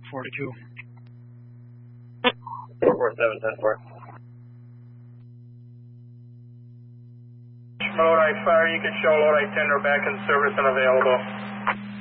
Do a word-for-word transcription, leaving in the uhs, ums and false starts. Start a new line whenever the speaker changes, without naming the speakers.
forty-two.
four four seven, ten four.
Lodi Fire, you can show Lodi Tender back in service and available.